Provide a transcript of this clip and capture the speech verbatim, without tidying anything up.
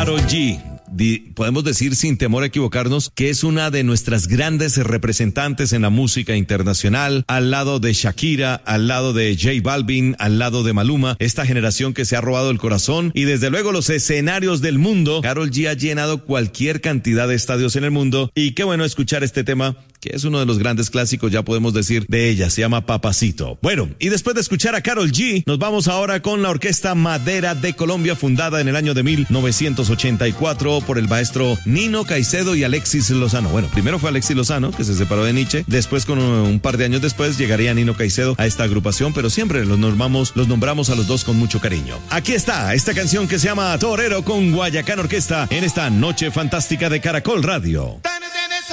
Karol G. Di- podemos decir sin temor a equivocarnos que es una de nuestras grandes representantes en la música internacional, al lado de Shakira, al lado de J Balvin, al lado de Maluma, esta generación que se ha robado el corazón y desde luego los escenarios del mundo. Karol G ha llenado cualquier cantidad de estadios en el mundo y qué bueno escuchar este tema, que es uno de los grandes clásicos, ya podemos decir, de ella. Se llama Papacito. Bueno, y después de escuchar a Karol G, nos vamos ahora con la Orquesta Madera de Colombia, fundada en el año de mil novecientos ochenta y cuatro por el maestro Nino Caicedo y Alexis Lozano. Bueno, primero fue Alexis Lozano, que se separó de Nietzsche. Después, con un, un par de años después, llegaría Nino Caicedo a esta agrupación, pero siempre los nombramos, los nombramos a los dos con mucho cariño. Aquí está esta canción que se llama Torero con Guayacán Orquesta en esta noche fantástica de Caracol Radio.